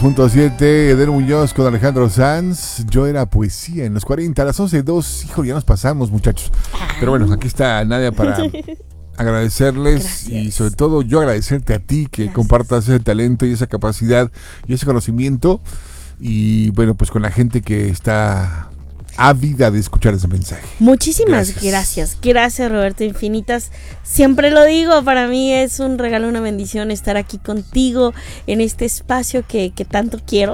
Eder Muñoz con Alejandro Sanz. Yo era poesía en los 40, a las 11:02. Hijo, ya nos pasamos, muchachos. Pero bueno, aquí está Nadia para agradecerles. Gracias. Y sobre todo yo agradecerte a ti que compartas ese talento y esa capacidad y ese conocimiento. Y bueno, pues con la gente que está ávida de escuchar ese mensaje. Muchísimas gracias. Gracias, Roberto, infinitas. Siempre lo digo, para mí es un regalo, una bendición estar aquí contigo en este espacio que tanto quiero.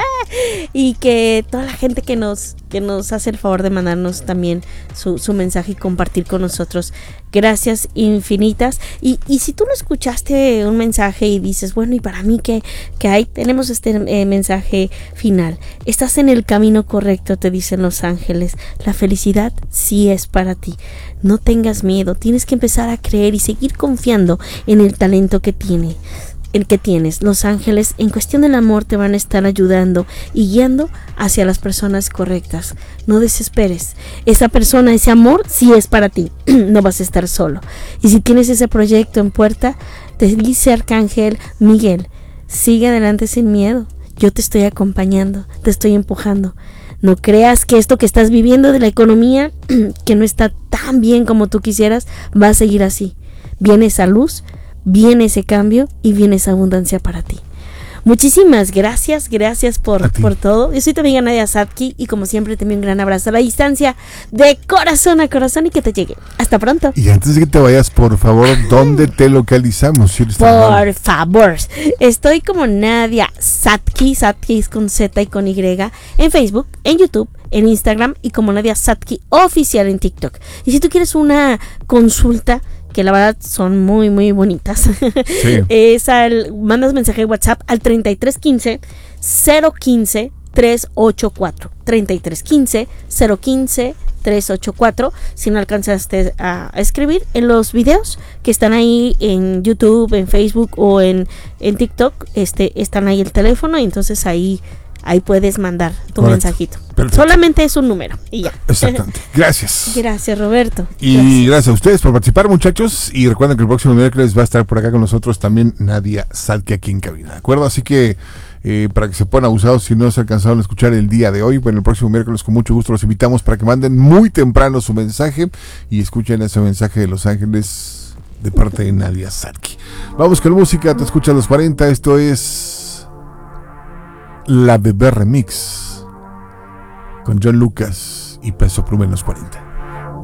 Y que toda la gente que nos hace el favor de mandarnos también su mensaje y compartir con nosotros. Gracias infinitas. Y si tú no escuchaste un mensaje y dices, bueno, ¿y para mí qué hay? Tenemos este mensaje final. Estás en el camino correcto, te dicen los ángeles. La felicidad sí es para ti. No tengas miedo, tienes que empezar a creer y seguir confiando en el talento que tienes. Los ángeles en cuestión del amor te van a estar ayudando y guiando hacia las personas correctas. No desesperes. Esa persona, ese amor sí es para ti. No vas a estar solo. Y si tienes ese proyecto en puerta, te dice Arcángel Miguel, sigue adelante sin miedo. Yo te estoy acompañando, te estoy empujando. No creas que esto que estás viviendo de la economía, que no está tan bien como tú quisieras, va a seguir así. Viene esa luz, viene ese cambio y viene esa abundancia para ti. Muchísimas gracias por todo. Yo soy tu amiga Nadia Sadki y como siempre te envío un gran abrazo a la distancia, de corazón a corazón, y que te llegue. Hasta pronto. Y antes de que te vayas, por favor, ¿dónde te localizamos? Si por favor, estoy como Nadia Sadki es con Z y con Y, en Facebook, en YouTube, en Instagram y como Nadia Sadki Oficial en TikTok. Y si tú quieres una consulta, que la verdad son muy muy bonitas, sí. Mandas mensaje de WhatsApp al 3315 015 384 3315 015 384. Si no alcanzaste a escribir, en los videos que están ahí en YouTube, en Facebook o en TikTok, están ahí el teléfono, y entonces ahí puedes mandar tu mensajito. Perfecto. Solamente es un número y ya. Exactamente. Gracias. Gracias, Roberto. Y gracias a ustedes por participar, muchachos. Y recuerden que el próximo miércoles va a estar por acá con nosotros también Nadia Sadki aquí en cabina. ¿De acuerdo? Así que para que se pongan abusados si no se alcanzaron a escuchar el día de hoy, bueno, el próximo miércoles con mucho gusto los invitamos para que manden muy temprano su mensaje y escuchen ese mensaje de Los Ángeles de parte de Nadia Sadki. Vamos con música. Te escuchas los 40. Esto es La Bebé Remix con John Lucas y Peso Pluma en los 40.